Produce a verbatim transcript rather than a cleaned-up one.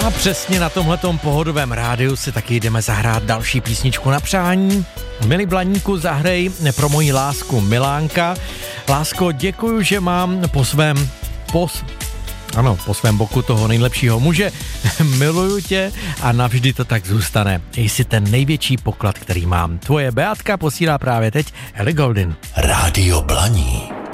A přesně na tomhletom pohodovém rádiu si taky jdeme zahrát další písničku na přání. Milý Blaníku, zahrej pro moji lásku Milánka. Lásko, děkuju, že mám po svém pos... Ano, po svém boku toho nejlepšího muže. Miluju tě a navždy to tak zůstane. Jsi ten největší poklad, který mám. Tvoje Beatka posílá právě teď Ellie Goulding. Rádio Blaník.